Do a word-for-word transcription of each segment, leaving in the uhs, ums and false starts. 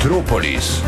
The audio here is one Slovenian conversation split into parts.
Metropolis.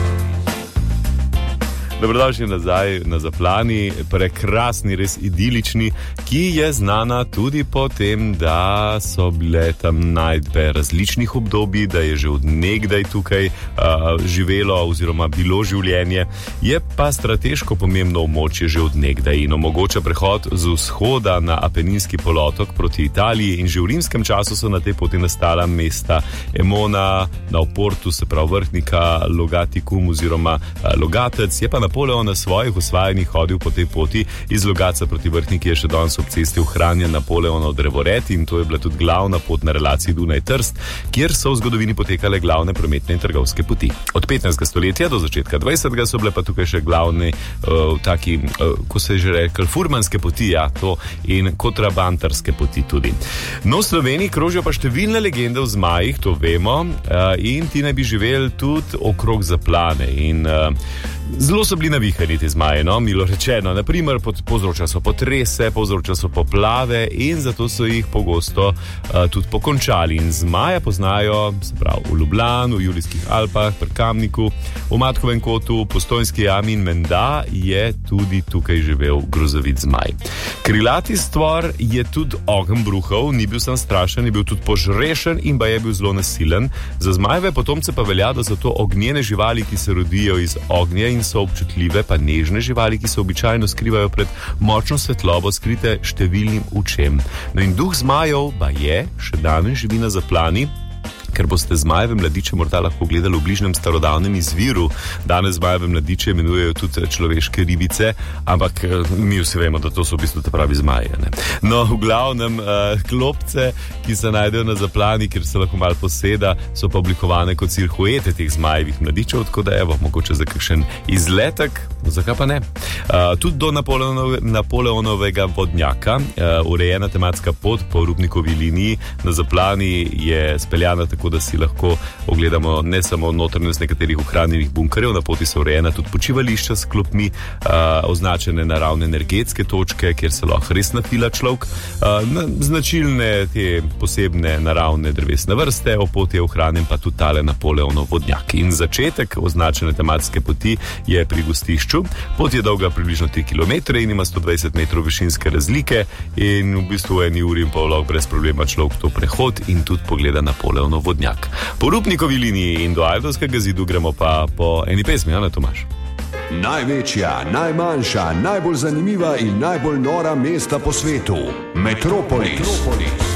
Dobrodošli nazaj na Zaplani, prekrasni, res idilični, ki je znana tudi po tem, da so bile tam najdbe različnih obdobij, da je že od nekdaj tukaj uh, živelo oziroma bilo življenje. Je pa strateško pomembno območje že od nekdaj in omogoča prehod z vzhoda na Apeninski polotok proti Italiji in že v rimskem času so na tej poti nastala mesta Emona, na Oportu, se pravi Vrhnika, Logaticum oziroma uh, Logatec. Je pa Napoleon na svojih osvajanjih hodil po tej poti iz Logatca proti Vrhniki, je še danes ob cesti ohranjen Napoleonov drevored in to je bila tudi glavna pot na relaciji Dunaj-Trst, kjer so v zgodovini potekale glavne prometne in trgovske poti. Od petnajstega stoletja do začetka dvajsetega so bile pa tukaj še glavni uh, taki, uh, ko se je že rekel, furmanske poti, ja, to in kontrabantarske poti tudi. No, v Sloveniji krožijo pa številne legende o zmajih, to vemo, uh, in ti naj bi živeli tudi okrog Zaplane in uh, zelo so bili navihani ti zmaji, no, milo rečeno. Naprimer, povzročali so potrese, povzročali so poplave in zato so jih pogosto uh, tudi pokončali. In zmaja poznajo, se pravi, v Ljubljani, v Julijskih Alpah, pri Kamniku, v Matkovem kotu, v Postojnski jami in menda je tudi tukaj živel grozovit zmaj. Krilati stvor je tudi ogenj bruhal, ni bil sam strašen, je bil tudi požrešen in pa je bil zelo nasilen. Za zmajeve potomce pa velja, da so to ognjene živali, ki se rodijo iz ognja in so občutljive, pa nežne živali, ki se običajno skrivajo pred močno svetlobo, skrite številnim očem. No in duh zmajev pa je, še danes živi na Zaplani, ker boste zmajeve mladiče morda lahko gledali v bližnjem starodavnem izviru. Danes zmajeve mladiče imenujejo tudi človeške ribice, ampak mi vsi vemo, da to so v bistvu ta pravi zmaje. Ne? No, v glavnem, uh, klopce, ki se najdejo na Zaplani, kjer se lahko malo poseda, so pa oblikovane kot silhuete teh zmajevih mladičev, tako da evo, mogoče za kakšen izletek, zakaj pa ne. Uh, tudi do Napoleonove, Napoleonovega vodnjaka, uh, urejena tematska pot po Rupnikovi liniji na Zaplani je speljana tako, da si lahko ogledamo ne samo notranjost nekaterih ohranjenih bunkerjev, na poti so urejena tudi počivališča s klopmi, uh, označene naravne energetske točke, kjer se lahko res nafila človek, uh, značilne te posebne naravne drevesne vrste, o poti je ohranjen pa tudi tale Napoleonov vodnjak. In začetek označene tematske poti je pri gostišču. Pot je dolga približno tri kilometre in ima sto dvajset metrov višinske razlike in v bistvu v eni uri in pol lahko brez problema človek to prehod in tudi pogleda Napoleonov vodnjak. Po Rupnikovi liniji in do Ajdovskega zidu gremo pa po eni pesmi, ja, ne, Tomaž? Največja, najmanjša, najbolj zanimiva in najbolj nora mesta po svetu. Metropolis. Metropolis.